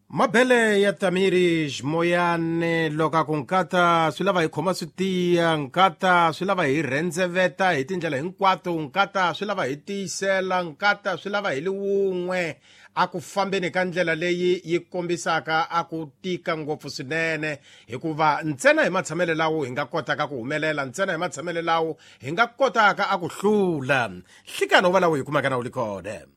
Mabele ya tamiri moyane loka kunkata swi lava hi khoma swi tiya nkata swi lava hi rendzeveta hi tindlela hinkwato nkata swi lava hi tiyisela nkata swi lava hi li wun'we a ku fambeni ka ndlela leyi yi kombisaka a ku tika ngopfu swinene hikuva ntsena hi matshamelo lawo hi nga kotaka ku humelela ntsena hi matshamelo lawo hi nga kotaka a ku hlula hlikani u va lawo hi kumaka na wu likode